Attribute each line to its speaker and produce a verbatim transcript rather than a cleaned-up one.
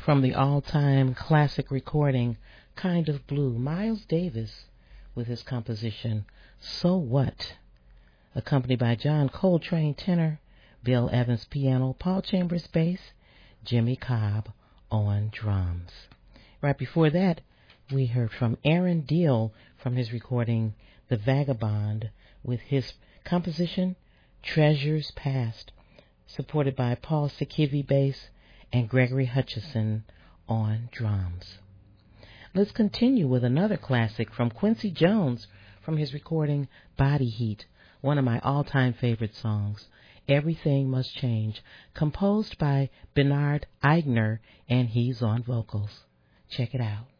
Speaker 1: From the all-time classic recording, Kind of Blue, Miles Davis with his composition, So What, accompanied by John Coltrane tenor, Bill Evans piano, Paul Chambers bass, Jimmy Cobb on drums. Right before that, we heard from Aaron Deal from his recording, The Vagabond, with his composition, Treasures Past, supported by Paul Sikivi bass and Gregory Hutchison on drums. Let's continue with another classic from Quincy Jones from his recording Body Heat, one of my all-time favorite songs, Everything Must Change, composed by Bernard Eigner, and he's on vocals. Check it out.